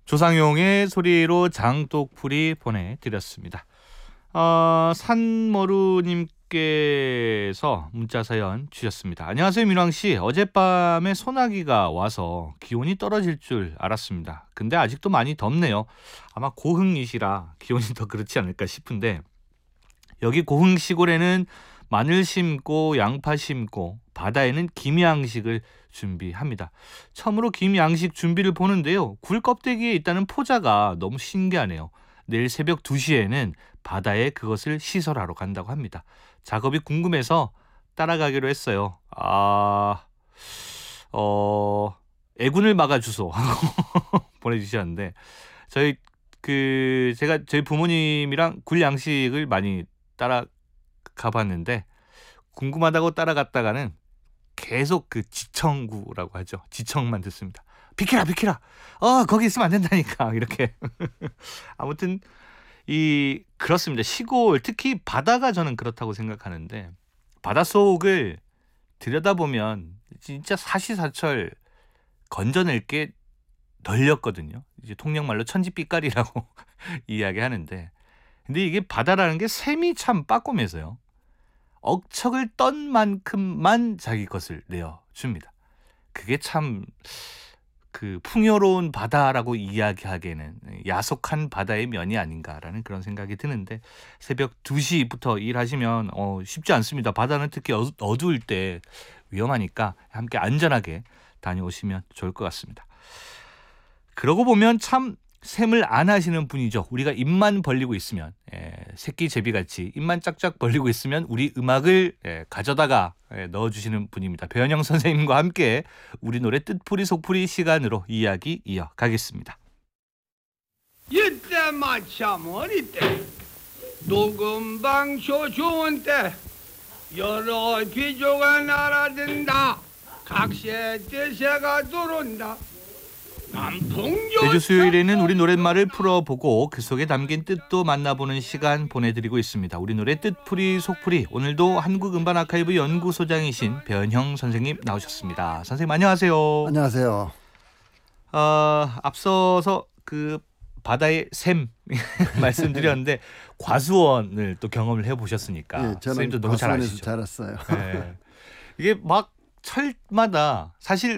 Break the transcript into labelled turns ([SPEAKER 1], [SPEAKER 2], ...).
[SPEAKER 1] 조상용의 소리로 장독풀이 보내드렸습니다. 산머루님께서 문자 사연 주셨습니다. 안녕하세요 민왕씨. 어젯밤에 소나기가 와서 기온이 떨어질 줄 알았습니다. 근데 아직도 많이 덥네요. 아마 고흥이시라 기온이 더 그렇지 않을까 싶은데, 여기 고흥 시골에는 마늘 심고 양파 심고 바다에는 김양식을 준비합니다. 처음으로 김양식 준비를 보는데요. 굴 껍데기에 있다는 포자가 너무 신기하네요. 내일 새벽 2시에는 바다에 그것을 시설하러 간다고 합니다. 작업이 궁금해서 따라가기로 했어요. 애군을 막아주소 하고 보내주셨는데, 제가 저희 부모님이랑 굴 양식을 많이 따라가 봤는데, 궁금하다고 따라갔다가는 계속 그 지청구라고 하죠. 지청만 듣습니다. 비키라. 거기 있으면 안 된다니까. 이렇게. 아무튼 그렇습니다. 시골, 특히 바다가 저는 그렇다고 생각하는데, 바닷속을 들여다보면 진짜 사시사철 건져낼 게 널렸거든요. 이제 통역말로 천지빛깔이라고 이야기하는데, 근데 이게 바다라는 게 샘이 참 빠꼼해서요. 억척을 떤 만큼만 자기 것을 내어줍니다. 그게 참 그 풍요로운 바다라고 이야기하기에는 야속한 바다의 면이 아닌가라는 그런 생각이 드는데, 새벽 2시부터 일하시면 쉽지 않습니다. 바다는 특히 어두울 때 위험하니까 함께 안전하게 다녀오시면 좋을 것 같습니다. 그러고 보면 참 샘을 안 하시는 분이죠. 우리가 입만 벌리고 있으면, 새끼 제비같이 입만 짝짝 벌리고 있으면 우리 음악을 가져다가 넣어주시는 분입니다. 배현영 선생님과 함께 우리 노래 뜻풀이 속풀이 시간으로 이야기 이어가겠습니다.
[SPEAKER 2] 이때 마참 어릴 때 녹음방쇼 좋은 때 여러 귀조가 날아든다. 각세 뜻새가 들어온다.
[SPEAKER 1] 매주 수요일에는 우리 노랫말을 풀어보고 그 속에 담긴 뜻도 만나보는 시간 보내드리고 있습니다. 우리 노래 뜻풀이 속풀이, 오늘도 한국음반아카이브 연구소장이신 배현형 선생님 나오셨습니다. 선생님 안녕하세요.
[SPEAKER 3] 안녕하세요.
[SPEAKER 1] 앞서서 그 바다의 샘 말씀드렸는데 과수원을 또 경험을 해보셨으니까,
[SPEAKER 3] 네, 저는
[SPEAKER 1] 선생님도 너무 잘
[SPEAKER 3] 과수원에서
[SPEAKER 1] 아시죠.
[SPEAKER 3] 자랐어요.
[SPEAKER 1] 네. 이게 막 철마다 사실